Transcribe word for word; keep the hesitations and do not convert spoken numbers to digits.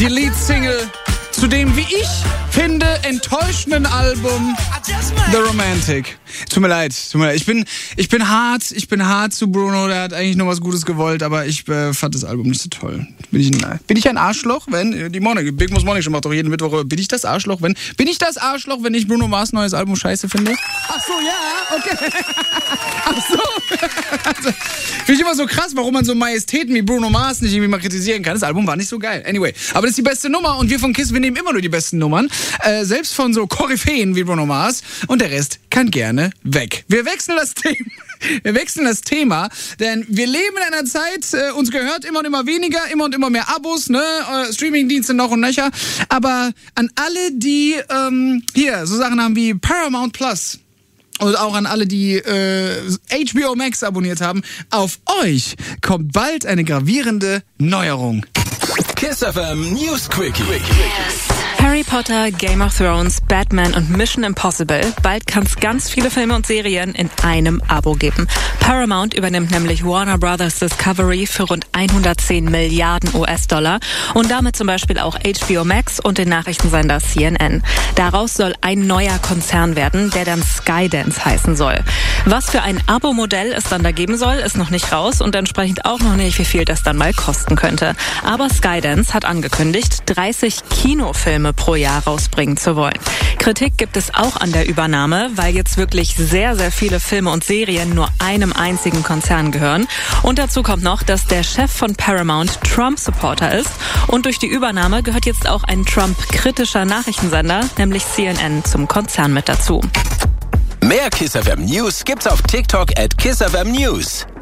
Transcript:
Die Leadsingle zu dem, wie ich finde, enttäuschenden Album The Romantic. Tut mir leid, tut mir leid. Ich bin, ich bin hart, ich bin hart zu Bruno, der hat eigentlich nur was Gutes gewollt, aber ich äh, fand das Album nicht so toll. Bin ich, ein, bin ich ein Arschloch, wenn, die Monik, Big Moss Monik macht doch jeden Mittwoch, bin ich das Arschloch, wenn, bin ich das Arschloch, wenn ich Bruno Mars neues Album scheiße finde? Ach so, ja, okay. Ach so. Also, finde ich immer so krass, warum man so Majestäten wie Bruno Mars nicht irgendwie mal kritisieren kann. Das Album war nicht so geil. Anyway, aber das ist die beste Nummer und wir von KISS, wir nehmen immer nur die besten Nummern. Äh, selbst von so Koryphäen wie Bruno Mars und der Rest kann gerne weg. Wir wechseln das Thema. Wir wechseln das Thema, denn wir leben in einer Zeit, äh, uns gehört immer und immer weniger, immer und immer mehr Abos, ne, äh, Streamingdienste noch und nöcher. Aber an alle, die ähm, hier so Sachen haben wie Paramount Plus und auch an alle, die äh, H B O Max abonniert haben, auf euch kommt bald eine gravierende Neuerung. KISS F M News Quickie. Harry Potter, Game of Thrones, Batman und Mission Impossible. Bald kann es ganz viele Filme und Serien in einem Abo geben. Paramount übernimmt nämlich Warner Brothers Discovery für rund hundertzehn Milliarden U S-Dollar und damit zum Beispiel auch H B O Max und den Nachrichtensender C N N. Daraus soll ein neuer Konzern werden, der dann Skydance heißen soll. Was für ein Abo-Modell es dann da geben soll, ist noch nicht raus und entsprechend auch noch nicht, wie viel das dann mal kosten könnte. Aber Skydance hat angekündigt, dreißig Kinofilme pro Jahr rausbringen zu wollen. Kritik gibt es auch an der Übernahme, weil jetzt wirklich sehr, sehr viele Filme und Serien nur einem einzigen Konzern gehören. Und dazu kommt noch, dass der Chef von Paramount Trump-Supporter ist. Und durch die Übernahme gehört jetzt auch ein Trump-kritischer Nachrichtensender, nämlich C N N, zum Konzern mit dazu. Mehr KISS F M News gibt's auf TikTok at KISS F M News.